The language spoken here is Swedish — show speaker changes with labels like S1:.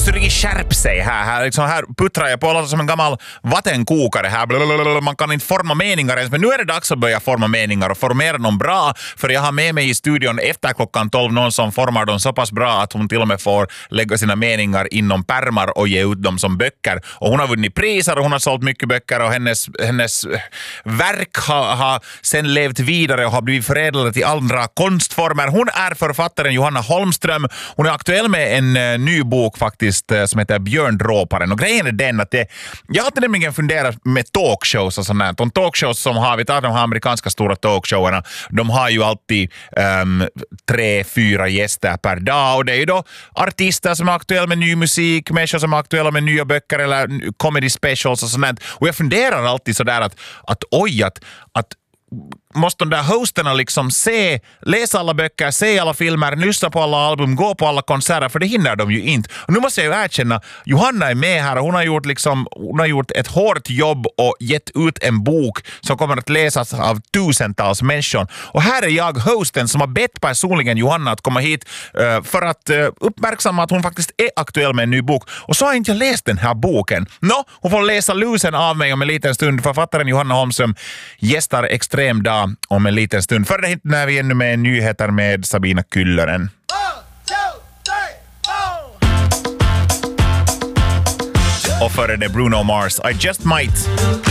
S1: måste riktigt skärpa sig här. Liksom här puttrar jag på som en gammal vattenkokare här. Blablabla. Man kan inte forma meningar ens, men nu är det dags att börja forma meningar och formera dem bra, för jag har med mig i studion efter klockan 12 någon som formar dem så pass bra att hon till och med får lägga sina meningar inom pärmar och ge ut dem som böcker. Och hon har vunnit priser och hon har sålt mycket böcker och hennes verk har sen levt vidare och har blivit förädlade till andra konstformer. Hon är författaren Johanna Holmström. Hon är aktuell med en ny bok faktiskt som heter Björndråparen. Och grejen är den att jag har nämligen funderat med talkshows och sånt här. De talkshows som vi tar de här amerikanska stora talkshowerna, de har ju alltid 3-4 gäster per dag, och det är ju då artister som är aktuella med ny musik, människor som är aktuella med nya böcker eller comedy specials och sånt här. Och jag funderar alltid sådär att måste de där hosterna liksom läsa alla böcker, se alla filmer, lyssna på alla album, gå på alla konserter, för det hinner de ju inte. Och nu måste jag ju erkänna, Johanna är med här och hon har gjort ett hårt jobb och gett ut en bok som kommer att läsas av tusentals människor. Och här är jag, hosten, som har bett personligen Johanna att komma hit för att uppmärksamma att hon faktiskt är aktuell med en ny bok. Och så har inte jag läst den här boken. Hon får läsa lusen av mig om en liten stund. Författaren Johanna Holmström gästar Extrem dag om en liten stund. För det hittar vi ännu med nyheter med Sabina Kyllönen. 1, 2, 3, 4. Och före det Bruno Mars, I Just Might.